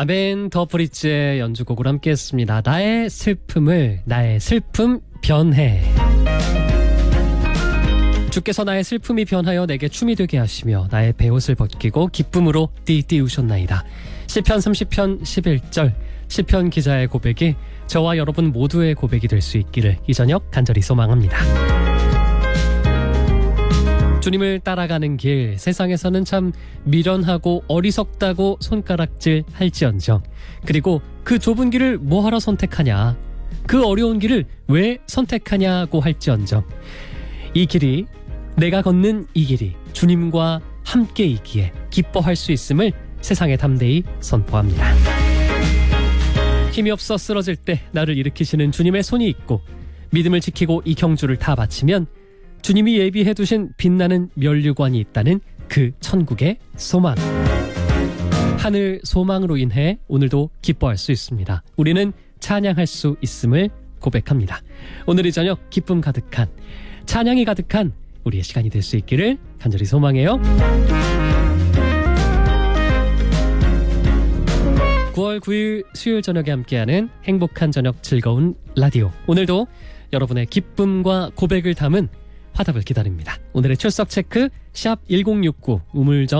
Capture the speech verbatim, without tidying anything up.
아멘 더 브릿지의 연주곡으로 함께했습니다. 나의 슬픔을 나의 슬픔 변해. 주께서 나의 슬픔이 변하여 내게 춤이 되게 하시며 나의 베옷을 벗기고 기쁨으로 띠띠우셨나이다. 시편 삼십 편 십일 절 시편 기자의 고백이 저와 여러분 모두의 고백이 될 수 있기를 이 저녁 간절히 소망합니다. 주님을 따라가는 길, 세상에서는 참 미련하고 어리석다고 손가락질 할지언정, 그리고 그 좁은 길을 뭐하러 선택하냐, 그 어려운 길을 왜 선택하냐고 할지언정, 이 길이, 내가 걷는 이 길이 주님과 함께이기에 기뻐할 수 있음을 세상에 담대히 선포합니다. 힘이 없어 쓰러질 때 나를 일으키시는 주님의 손이 있고, 믿음을 지키고 이 경주를 다 바치면 주님이 예비해 두신 빛나는 면류관이 있다는 그 천국의 소망. 하늘 소망으로 인해 오늘도 기뻐할 수 있습니다. 우리는 찬양할 수 있음을 고백합니다. 오늘 이 저녁 기쁨 가득한, 찬양이 가득한 우리의 시간이 될 수 있기를 간절히 소망해요. 구월 구일 수요일 저녁에 함께하는 행복한 저녁 즐거운 라디오. 오늘도 여러분의 기쁨과 고백을 담은 화답을 기다립니다. 오늘의 출석 체크 샵 일공육구 우물정